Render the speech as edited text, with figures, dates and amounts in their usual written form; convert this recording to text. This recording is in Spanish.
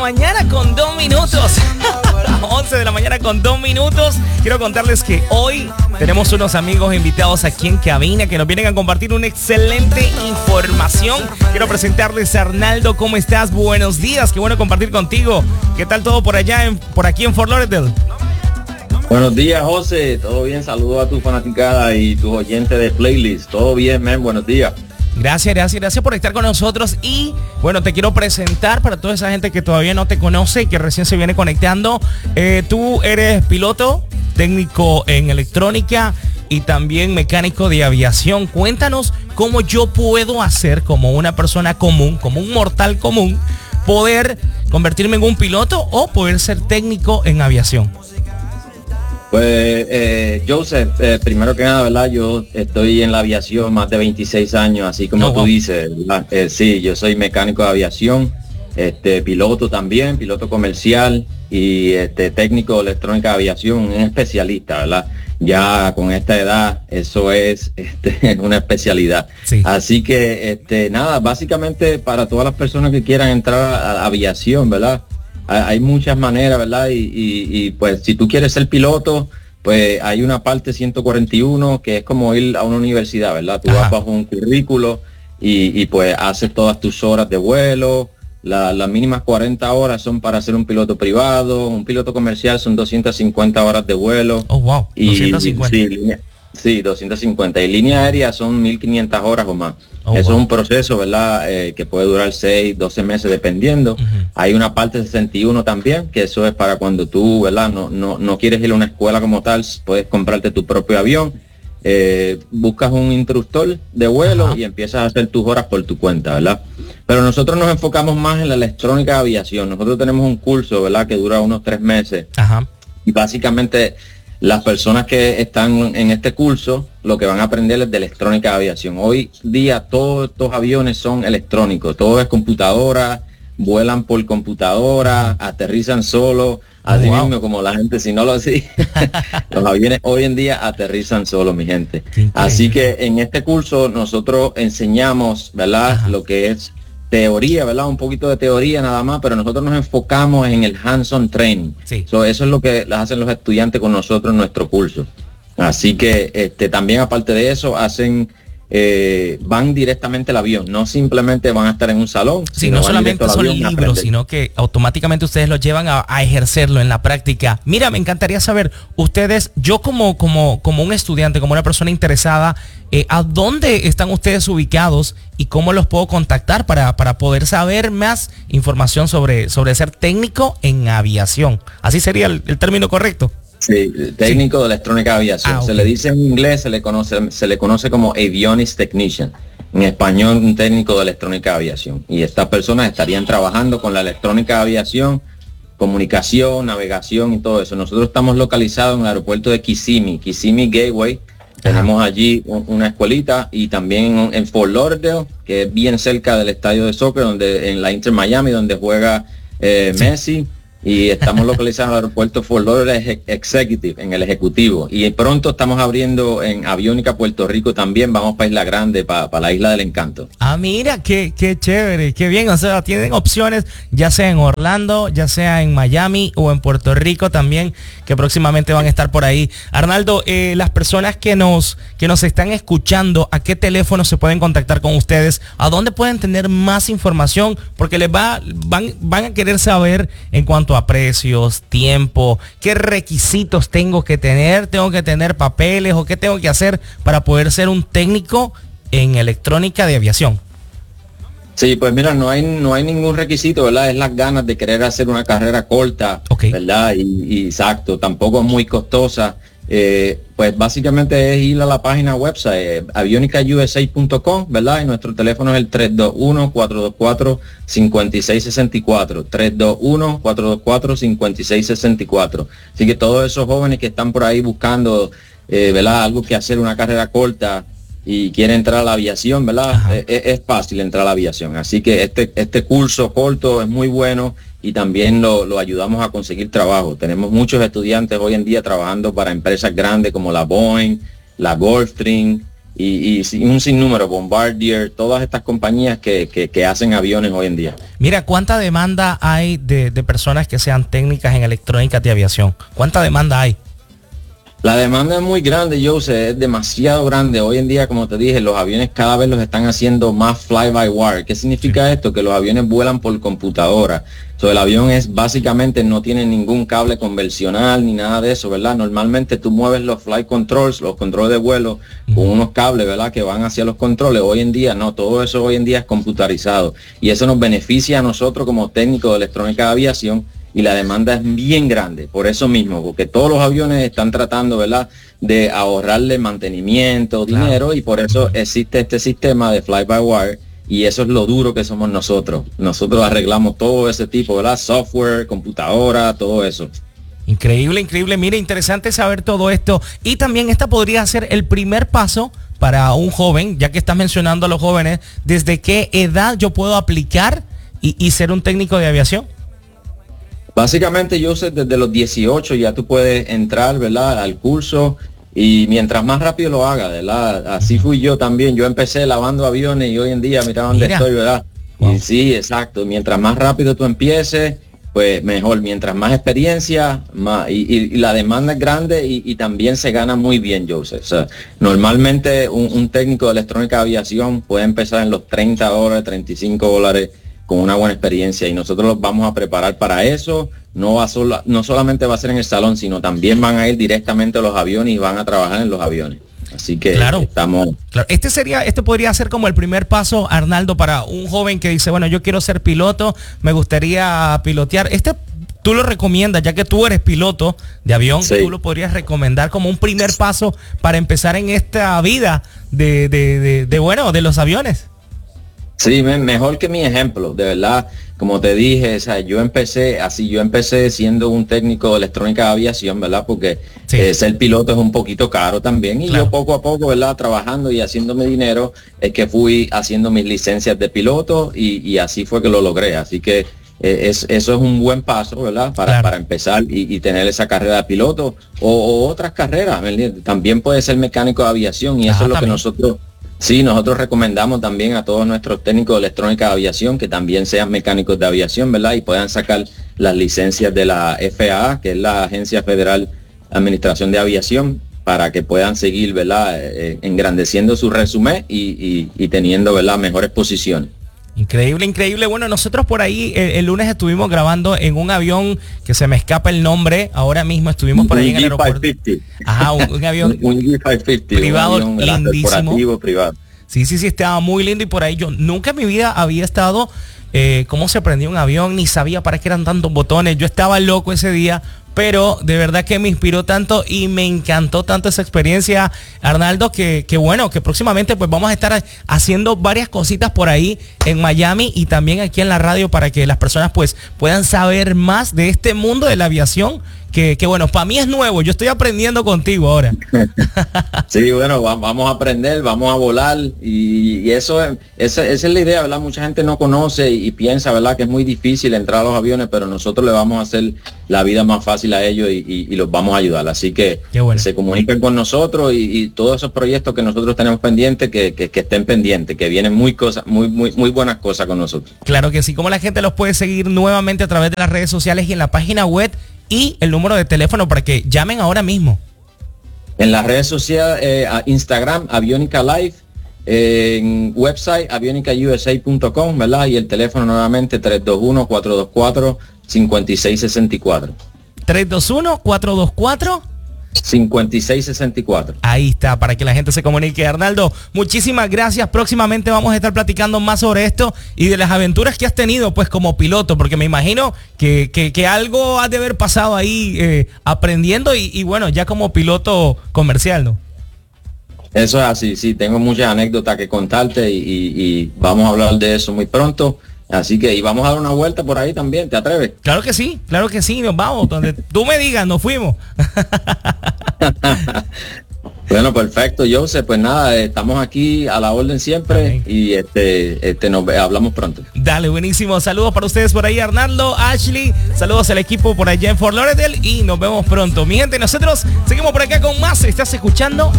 mañana con 2 minutos. 11 de la mañana con 2 minutos. Quiero contarles que hoy tenemos unos amigos invitados aquí en cabina que nos vienen a compartir una excelente información. Quiero presentarles a Arnaldo. ¿Cómo estás? Buenos días. Qué bueno compartir contigo. ¿Qué tal todo por allá, por aquí en Fort Lauderdale? Buenos días, José. ¿Todo bien? Saludos a tu fanaticada y tus oyentes de Playlist. ¿Todo bien, man? Buenos días. Gracias por estar con nosotros. Y bueno, te quiero presentar para toda esa gente que todavía no te conoce y que recién se viene conectando. Tú eres piloto, técnico en electrónica y también mecánico de aviación. Cuéntanos cómo yo puedo hacer, como una persona común, como un mortal común, poder convertirme en un piloto o poder ser técnico en aviación. Pues, Joseph, primero que nada, ¿verdad? Yo estoy en la aviación más de 26 años, así como tú dices, ¿verdad? Sí, yo soy mecánico de aviación, piloto también, piloto comercial y técnico de electrónica de aviación, un especialista, ¿verdad? Ya con esta edad, eso es una especialidad. Sí. Así que, nada, básicamente para todas las personas que quieran entrar a la aviación, ¿verdad? Hay muchas maneras, ¿verdad? Y pues si tú quieres ser piloto, pues hay una parte 141 que es como ir a una universidad, ¿verdad? Tú vas bajo un currículo y pues haces todas tus horas de vuelo. Las mínimas 40 horas son para ser un piloto privado. Un piloto comercial son 250 horas de vuelo. Oh, wow. 250. Sí, 250. Y línea aérea son 1500 horas o más. Eso es un proceso, ¿verdad? Que puede durar 6, 12 meses dependiendo. Hay una parte 61 también, que eso es para cuando tú, ¿verdad? No quieres ir a una escuela como tal, puedes comprarte tu propio avión. Buscas un instructor de vuelo y empiezas a hacer tus horas por tu cuenta, ¿verdad? Pero nosotros nos enfocamos más en la electrónica de aviación. Nosotros tenemos un curso, ¿verdad? Que dura unos 3 meses. Y básicamente las personas que están en este curso lo que van a aprender es de electrónica de aviación. Hoy día todos estos aviones son electrónicos, todo es computadora, vuelan por computadora, aterrizan solo, así mismo como la gente, si no lo hace, los aviones hoy en día aterrizan solo, mi gente. Así que en este curso nosotros enseñamos, ¿verdad? Lo que es teoría, ¿verdad? Un poquito de teoría nada más, pero nosotros nos enfocamos en el hands-on training. Eso es lo que hacen los estudiantes con nosotros en nuestro curso. Así que también aparte de eso van directamente al avión, no simplemente van a estar en un salón. Sí, no solamente son libros, sino que automáticamente ustedes los llevan a ejercerlo en la práctica. Mira, me encantaría saber, ustedes, yo como un estudiante, como una persona interesada, ¿a dónde están ustedes ubicados y cómo los puedo contactar para poder saber más información sobre ser técnico en aviación? ¿Así sería el término correcto? Sí, técnico de electrónica de aviación. Se le dice en inglés, se le conoce como avionics technician. En español, un técnico de electrónica de aviación. Y estas personas estarían trabajando con la electrónica de aviación, comunicación, navegación y todo eso. Nosotros estamos localizados en el aeropuerto de Kissimmee Gateway. Tenemos allí una escuelita y también en Fort Lauderdale, que es bien cerca del estadio de soccer, en la Inter Miami, donde juega Messi. Y estamos localizados en el aeropuerto Fort Lauderdale Executive, en el ejecutivo. Y pronto estamos abriendo en Aviónica, Puerto Rico también. Vamos para Isla Grande, para la Isla del Encanto. Mira, qué chévere, qué bien. O sea, tienen opciones, ya sea en Orlando, ya sea en Miami o en Puerto Rico también, que próximamente van a estar por ahí. Arnaldo, las personas que nos están escuchando, ¿a qué teléfono se pueden contactar con ustedes? ¿A dónde pueden tener más información? Porque van a querer saber en cuanto a precios, tiempo, qué requisitos tengo que tener papeles o qué tengo que hacer para poder ser un técnico en electrónica de aviación. Sí, pues mira, no hay ningún requisito, ¿verdad? Es las ganas de querer hacer una carrera corta, ¿verdad? Y exacto, tampoco es muy costosa. Pues básicamente es ir a la página website avionicausa.com, ¿verdad? Y nuestro teléfono es el 321-424-5664, 321-424-5664. Así que todos esos jóvenes que están por ahí buscando, ¿verdad? Algo que hacer, una carrera corta y quieren entrar a la aviación, ¿verdad? Es fácil entrar a la aviación. Así que este curso corto es muy bueno. Y también lo ayudamos a conseguir trabajo. Tenemos muchos estudiantes hoy en día trabajando para empresas grandes como la Boeing, la Gulfstream, y un sinnúmero, Bombardier, todas estas compañías que hacen aviones hoy en día. Mira, ¿cuánta demanda hay de personas que sean técnicas en electrónica de aviación? ¿Cuánta demanda hay? La demanda es muy grande, Jose, es demasiado grande. Hoy en día, como te dije, los aviones cada vez los están haciendo más fly-by-wire. ¿Qué significa esto? Que los aviones vuelan por computadora. El avión es básicamente no tiene ningún cable convencional ni nada de eso, ¿verdad? Normalmente tú mueves los flight controls, los controles de vuelo, con unos cables, ¿verdad? Que van hacia los controles. Hoy en día no, todo eso hoy en día es computarizado. Y eso nos beneficia a nosotros como técnicos de electrónica de aviación, y la demanda es bien grande, por eso mismo, porque todos los aviones están tratando, ¿verdad?, de ahorrarle mantenimiento, dinero, y por eso existe este sistema de fly-by-wire, y eso es lo duro que somos nosotros. Nosotros arreglamos todo ese tipo, ¿verdad?, software, computadora, todo eso. Increíble, increíble. Mire, interesante saber todo esto. Y también esta podría ser el primer paso para un joven, ya que estás mencionando a los jóvenes, ¿desde qué edad yo puedo aplicar y ser un técnico de aviación? Básicamente, yo sé, desde los 18 ya tú puedes entrar, ¿verdad?, al curso, y mientras más rápido lo hagas, ¿verdad? Así fui yo también. Yo empecé lavando aviones y hoy en día mira dónde estoy, ¿verdad? Wow. Y sí, exacto. Mientras más rápido tú empieces, pues mejor. Mientras más experiencia, más. Y la demanda es grande y también se gana muy bien, Joseph. O sea, normalmente un técnico de electrónica de aviación puede empezar en los $30, $35 con una buena experiencia, y nosotros los vamos a preparar para eso. No solamente va a ser en el salón, sino también van a ir directamente a los aviones y van a trabajar en los aviones. Así que estamos... Claro. Este podría ser como el primer paso, Arnaldo, para un joven que dice, bueno, yo quiero ser piloto, me gustaría pilotear. Tú lo recomiendas, ya que tú eres piloto de avión, sí. Tú lo podrías recomendar como un primer paso para empezar en esta vida de los aviones. Sí, mejor que mi ejemplo, de verdad, como te dije, o sea, yo empecé siendo un técnico de electrónica de aviación, ¿verdad? Porque ser piloto es un poquito caro también, y claro, yo poco a poco, ¿verdad?, trabajando y haciéndome dinero, es que fui haciendo mis licencias de piloto, y así fue que lo logré. Así que eso es un buen paso, ¿verdad?, para empezar y tener esa carrera de piloto o otras carreras, ¿me entiendes? También puede ser mecánico de aviación, y eso es lo que nosotros recomendamos también a todos nuestros técnicos de electrónica de aviación, que también sean mecánicos de aviación, ¿verdad?, y puedan sacar las licencias de la FAA, que es la Agencia Federal de Administración de Aviación, para que puedan seguir, ¿verdad?, engrandeciendo su resumen y teniendo, ¿verdad?, mejores posiciones. Increíble, increíble. Bueno, nosotros por ahí el lunes estuvimos grabando en un avión que se me escapa el nombre. Ahora mismo estuvimos por ahí en el aeropuerto. Ajá, un avión un G550 privado, un avión lindísimo. Privado. Sí, estaba muy lindo, y por ahí yo nunca en mi vida había estado cómo se prendía un avión, ni sabía para qué eran tantos botones. Yo estaba loco ese día, pero de verdad que me inspiró tanto y me encantó tanto esa experiencia, Arnaldo, que bueno, que próximamente pues vamos a estar haciendo varias cositas por ahí en Miami y también aquí en la radio, para que las personas pues puedan saber más de este mundo de la aviación, que bueno, para mí es nuevo. Yo estoy aprendiendo contigo ahora. Sí, bueno, vamos a aprender, vamos a volar, y esa es la idea, ¿verdad? Mucha gente no conoce y piensa, ¿verdad?, que es muy difícil entrar a los aviones, pero nosotros le vamos a hacer la vida más fácil a ellos y los vamos a ayudar. Así que se comuniquen con nosotros, y todos esos proyectos que nosotros tenemos pendientes, que estén pendientes, que vienen muy buenas cosas con nosotros. Claro que sí. ¿Cómo la gente los puede seguir nuevamente a través de las redes sociales y en la página web, y el número de teléfono para que llamen ahora mismo? En las redes sociales, Instagram, Avionica Live, en website, avionicausa.com, ¿verdad? Y el teléfono nuevamente 321-424-5664. 321-424 5664. Ahí está, para que la gente se comunique. Arnaldo, muchísimas gracias. Próximamente vamos a estar platicando más sobre esto y de las aventuras que has tenido pues como piloto, porque me imagino que algo has de haber pasado ahí aprendiendo y bueno, ya como piloto comercial, ¿no? Eso es así, sí, tengo muchas anécdotas que contarte y vamos a hablar de eso muy pronto. Así que, y vamos a dar una vuelta por ahí también, ¿te atreves? Claro que sí, nos vamos, donde tú me digas, nos fuimos. Bueno, perfecto, Joseph, pues nada, estamos aquí a la orden siempre. Amén. Y nos hablamos pronto. Dale, buenísimo, saludos para ustedes por ahí, Arnaldo, Ashley, saludos al equipo por allá en Fort Lauderdale y nos vemos pronto. Mi gente, nosotros seguimos por acá con más, estás escuchando